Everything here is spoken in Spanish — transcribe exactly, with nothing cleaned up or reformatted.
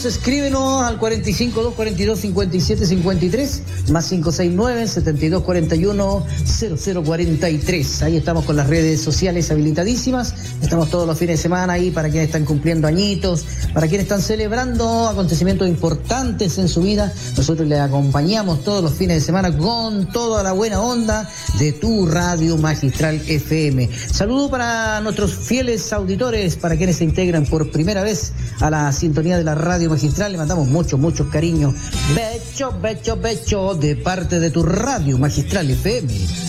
Escríbenos al cuarenta y cinco, doscientos cuarenta y dos, cincuenta y siete cincuenta y tres, más cinco seis nueve, setenta y dos cuarenta y uno, cero cero cuarenta y tres. Ahí estamos con las redes sociales habilitadísimas. Estamos todos los fines de semana ahí para quienes están cumpliendo añitos, para quienes están celebrando acontecimientos importantes en su vida. Nosotros les acompañamos todos los fines de semana con toda la buena onda de tu Radio Magistral F M. Saludo para nuestros fieles auditores, para quienes se integran por primera vez a la sintonía de la Radio Magistral. Le mandamos muchos, muchos cariños. Becho, becho, becho de parte de tu Radio Magistral F M.